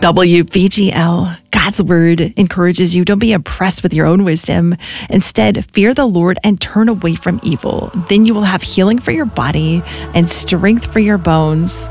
WBGL, God's word encourages you. Don't be impressed with your own wisdom. Instead, fear the Lord and turn away from evil. Then you will have healing for your body and strength for your bones.